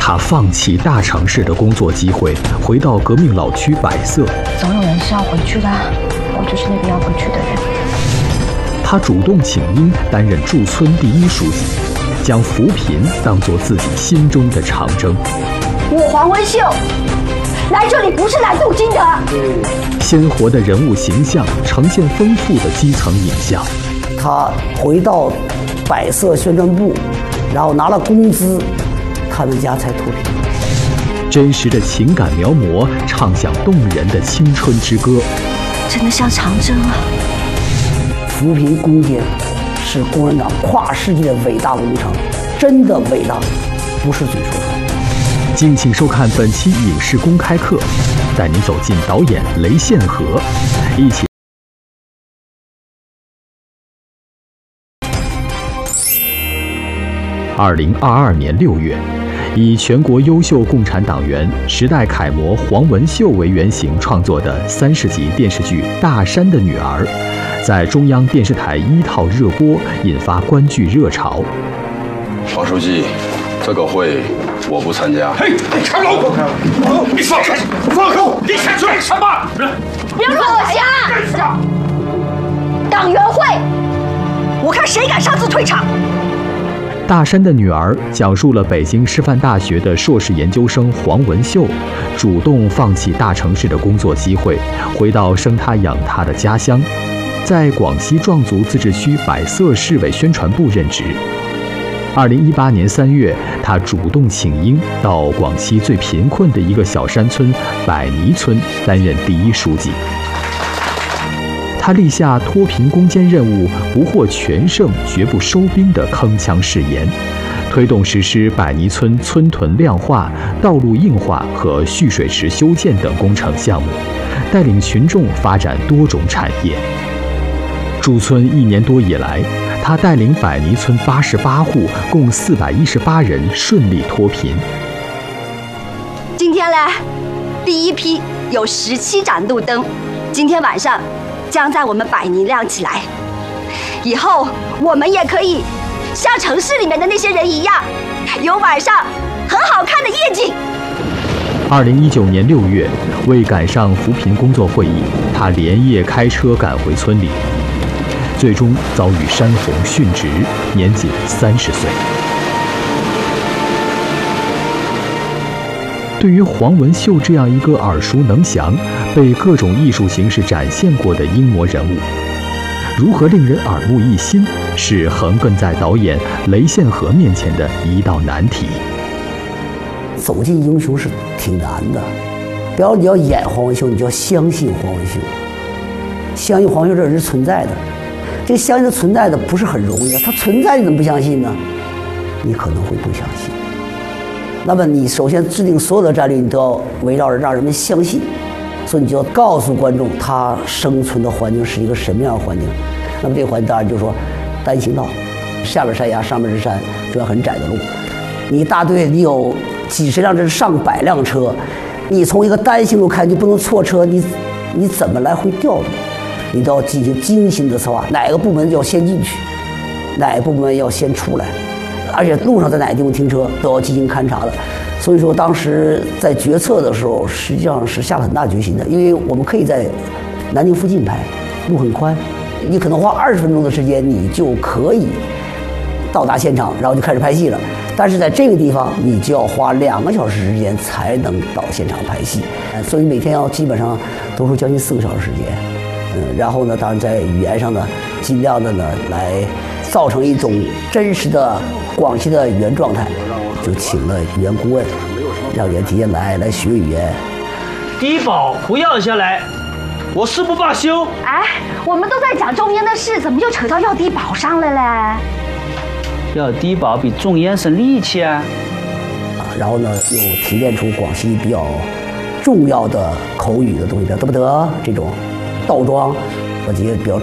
他放弃大城市的工作机会，回到革命老区百色。 总有人是要回去的，我就是那个要回去的人。 他主动请缨担任驻村第一书记，将扶贫当作自己心中的长征。 我黄文秀来这里不是来镀金的。 鲜活的人物形象呈现丰富的基层影像。 他回到百色宣传部，然后拿了工资，他们家才脱贫。 真实的情感描摹，唱响动人的青春之歌。 真的像长征啊！ 扶贫攻坚是共产党跨世纪的伟大工程，真的伟大，不是嘴说的。 敬请收看本期影视公开课，带您走进导演雷献和，一起。2022年6月，以全国优秀共产党员、时代楷模黄文秀为原型创作的30集电视剧《大山的女儿》，在中央电视台1套热播，引发观剧热潮。 黄书记，这个会我不参加。 嘿，你看老公，你放开，放开！你想做什么？ 不要乱瞎！党员会，我看谁敢擅自退场。 大山的女儿讲述了北京师范大学的硕士研究生黄文秀，主动放弃大城市的工作机会，回到生他养他的家乡，在广西壮族自治区百色市委宣传部任职。2018年3月，他主动请缨到广西最贫困的一个小山村百尼村担任第一书记。他立下脱贫攻坚任务不获全胜绝不收兵的铿锵誓言，推动实施百尼村村屯亮化、道路硬化和蓄水池修建等工程项目，带领群众发展多种产业。驻村1年多以来，他带领百尼村88户，共418人顺利脱贫。 今天呢，第一批有17盏路灯，今天晚上将在我们百尼亮起来。以后我们也可以像城市里面的那些人一样，有晚上很好看的夜景。 2019年6月，为赶上扶贫工作会议，他连夜开车赶回村里，最终遭遇山洪殉职，年仅30岁。对于黄文秀这样一个耳熟能详、被各种艺术形式展现过的英模人物，如何令人耳目一新，是横亘在导演雷献和面前的一道难题。 走进英雄是挺难的，比如你要演黄文秀，你就要相信黄文秀，相信黄文秀这人是存在的。这个相信他存在的不是很容易啊，他存在你怎么不相信呢？你可能会不相信。那么你首先制定所有的战略，你都要围绕着让人们相信，所以你就要告诉观众他生存的环境是一个什么样的环境。那么这个环境当然就是说单行道，下边山崖，上面是山，中间很窄的路。你一大队，你有几十辆甚至上百辆车，你从一个单行路开，你不能错车，你怎么来回调度？你都要进行精心的策划，哪个部门要先进去，哪个部门要先出来，而且路上在哪个地方停车都要进行勘察的。所以说当时在决策的时候，实际上是下了很大决心的，因为我们可以在南京附近拍，路很宽，你可能花20分钟的时间，你就可以到达现场，然后就开始拍戏了。但是在这个地方，你就要花2个小时时间才能到现场拍戏，所以每天要基本上都是将近4个小时时间。然后呢，当然在语言上呢，尽量的呢来造成一种真实的广西的语言状态，就请了语言顾问，让语言体验来学语言。 低保不要下来，我誓不罢休。 哎，我们都在讲中烟的事，怎么又扯到要低保上来嘞？ 要低保比种烟省力气啊！ 然后呢，又提炼出广西比较重要的口语的东西，得不得这种倒装，我觉得比较